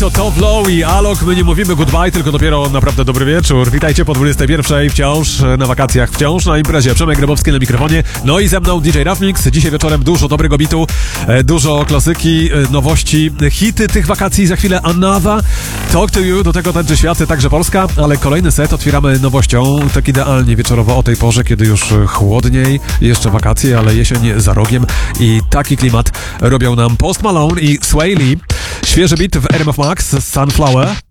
To Flow i Alok, my nie mówimy goodbye, tylko dopiero naprawdę dobry wieczór. Witajcie po 21, wciąż na wakacjach, wciąż na imprezie. Przemek Grabowski na mikrofonie, no i ze mną DJ Rafmix. Dzisiaj wieczorem dużo dobrego bitu, dużo klasyki, nowości, hity tych wakacji. Za chwilę Another, Talk to You, do tego tańczy świat, także Polska, ale kolejny set otwieramy nowością, tak idealnie wieczorowo o tej porze, kiedy już chłodniej, jeszcze wakacje, ale jesień za rogiem i taki klimat robią nam Post Malone i Sway Lee. Świeży beat w RMF Max, Sunflower.